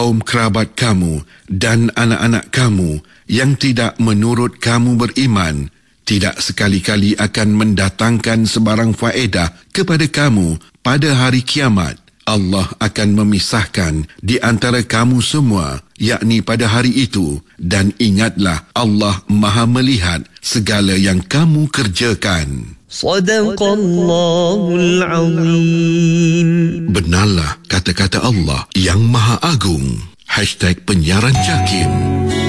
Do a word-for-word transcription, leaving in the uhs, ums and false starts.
kaum kerabat kamu dan anak-anak kamu yang tidak menurut kamu beriman tidak sekali-kali akan mendatangkan sebarang faedah kepada kamu pada hari kiamat. Allah akan memisahkan di antara kamu semua, yakni pada hari itu, dan ingatlah Allah Maha melihat segala yang kamu kerjakan. Sadaqallahul Azim. Benarlah kata-kata Allah yang Maha Agung. Hashtag Penyiaran Jakim.